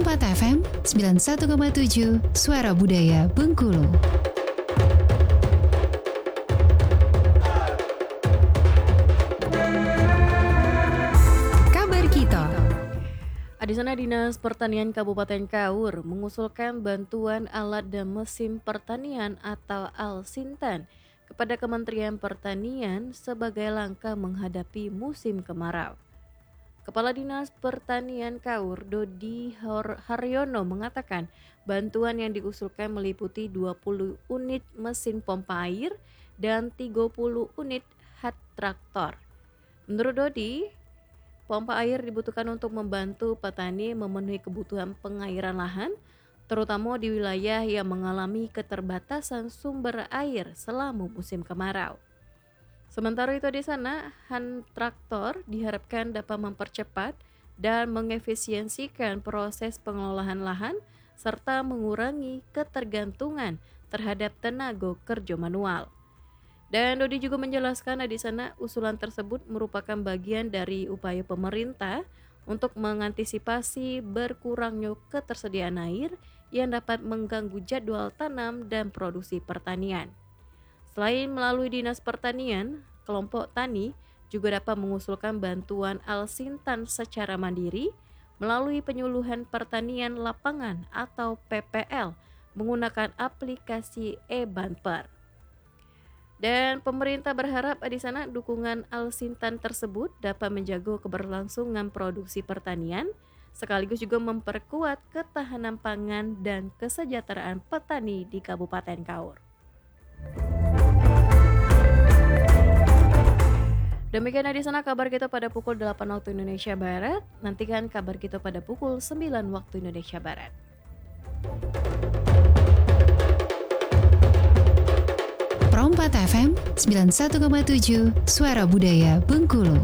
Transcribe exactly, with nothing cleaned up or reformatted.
Perompat F M sembilan puluh satu koma tujuh Suara Budaya Bengkulu. Kabar kita. Adisana Dinas Pertanian Kabupaten Kaur mengusulkan bantuan alat dan mesin pertanian atau Alsintan kepada Kementerian Pertanian sebagai langkah menghadapi musim kemarau. Kepala Dinas Pertanian Kaur, Dodi Haryono, mengatakan bantuan yang diusulkan meliputi dua puluh unit mesin pompa air dan tiga puluh unit hat traktor. Menurut Dodi, pompa air dibutuhkan untuk membantu petani memenuhi kebutuhan pengairan lahan, terutama di wilayah yang mengalami keterbatasan sumber air selama musim kemarau. Sementara itu di sana, hand traktor diharapkan dapat mempercepat dan mengefisiensikan proses pengelolaan lahan serta mengurangi ketergantungan terhadap tenaga kerja manual. Dan Dodi juga menjelaskan di sana usulan tersebut merupakan bagian dari upaya pemerintah untuk mengantisipasi berkurangnya ketersediaan air yang dapat mengganggu jadwal tanam dan produksi pertanian. Selain melalui Dinas Pertanian, kelompok tani juga dapat mengusulkan bantuan Alsintan secara mandiri melalui penyuluhan pertanian lapangan atau P P L menggunakan aplikasi e-Banper. Dan pemerintah berharap di sana dukungan Alsintan tersebut dapat menjaga keberlangsungan produksi pertanian sekaligus juga memperkuat ketahanan pangan dan kesejahteraan petani di Kabupaten Kaur. Demikian di sana kabar kita pada pukul delapan waktu Indonesia Barat. Nantikan kabar kita pada pukul sembilan waktu Indonesia Barat. Perompat F M sembilan puluh satu koma tujuh Suara Budaya Bengkulu.